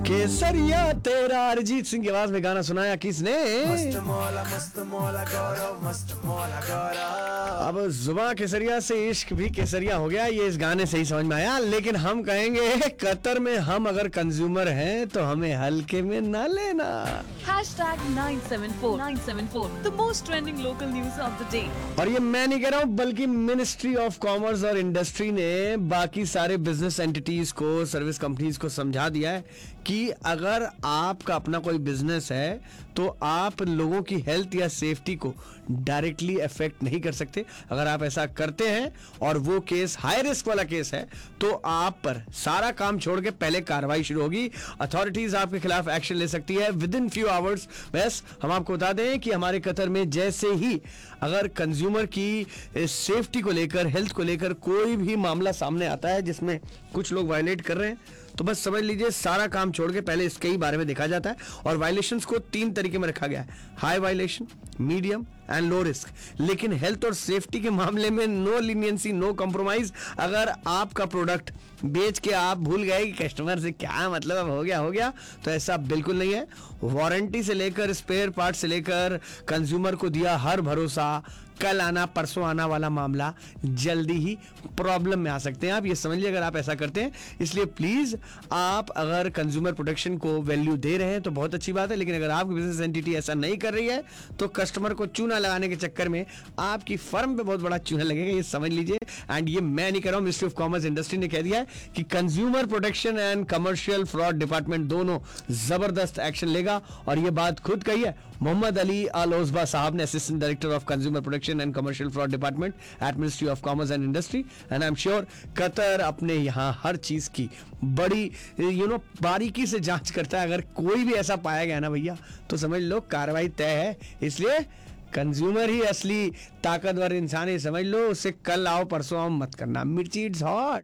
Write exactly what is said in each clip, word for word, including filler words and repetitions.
केसरिया तेरा, अरिजीत सिंह की आवाज में गाना सुनाया किसने? मस्त मौला मस्त मौला गौरव, मस्त मौला गौरव। अब जुबां केसरिया से इश्क भी केसरिया हो गया, ये इस गाने से ही समझ में आया। लेकिन हम कहेंगे कतर में हम अगर कंज्यूमर हैं तो हमें हल्के में ना लेना। Hashtag nine seven four nine seven four, the most trending local news of the day. और ये मैं नहीं कह रहा हूँ, बल्कि मिनिस्ट्री ऑफ कॉमर्स और इंडस्ट्री ने बाकी सारे बिजनेस एंटिटीज को, सर्विस कंपनीज को समझा दिया है कि अगर आपका अपना कोई बिजनेस है तो आप लोगों की हेल्थ या सेफ्टी को डायरेक्टली अफेक्ट नहीं कर सकते। अगर आप ऐसा करते हैं और वो केस हाई रिस्क वाला केस है तो आप पर सारा काम छोड़ के पहले कार्रवाई शुरू होगी। अथॉरिटीज आपके खिलाफ एक्शन ले सकती है विद इन फ्यू आवर्स। बस हम आपको बता दें कि हमारे कतर में जैसे ही अगर कंज्यूमर की सेफ्टी को लेकर, हेल्थ को लेकर कोई भी मामला सामने आता है जिसमें कुछ लोग वायलेट कर रहे हैं, तो बस समझ लीजिए सारा काम छोड़ के पहले इसके ही बारे में देखा जाता है। और वायलेशंस को तीन तरीके में रखा गया है, high violation, medium and low risk. लेकिन हेल्थ और सेफ्टी के मामले में नो लीनियंसी, नो कॉम्प्रोमाइज। अगर आपका प्रोडक्ट बेच के आप भूल गए कि कस्टमर से क्या मतलब, अब हो गया हो गया, तो ऐसा बिल्कुल नहीं है। वारंटी से लेकर स्पेयर पार्ट से लेकर कंज्यूमर को दिया हर भरोसा, कल आना परसों आना वाला मामला जल्दी ही प्रॉब्लम में आ सकते हैं आप, ये समझ लीजिए अगर आप ऐसा करते हैं। इसलिए प्लीज आप अगर कंज्यूमर प्रोटेक्शन को वैल्यू दे रहे हैं तो बहुत अच्छी बात है, लेकिन अगर आपकी बिजनेस एंटिटी ऐसा नहीं कर रही है तो कस्टमर को चूना लगाने के चक्कर में आपकी फर्म पे बहुत बड़ा चूना लगेगा, ये समझ लीजिए। एंड ये मैं नहीं कर रहा हूं, मिनिस्ट्री ऑफ कॉमर्स इंडस्ट्री ने कह दिया है कि consumer protection and commercial fraud department दोनों जबरदस्त एक्शन लेगा। और ये बात खुद कही है मोहम्मद अली अल ओसबा साहब ने, assistant director of consumer protection and commercial fraud department at ministry of commerce and industry. And I am sure Qatar अपने यहाँ हर चीज की बड़ी यू नो बारीकी से जांच करता है। अगर कोई भी ऐसा पाया गया ना भैया तो समझ लो कार्रवाई तय है। इसलिए कंज्यूमर ही असली ताकतवर इंसान है, समझ लो। उससे कल आओ परसों आओ मत करना। मिर्ची इट्स हॉट।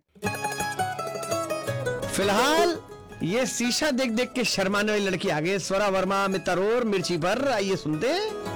फिलहाल ये शीशा देख देख के शर्माने वाली लड़की आ गई, स्वरा वर्मा में तरोर मिर्ची पर। आइए सुनते हैं।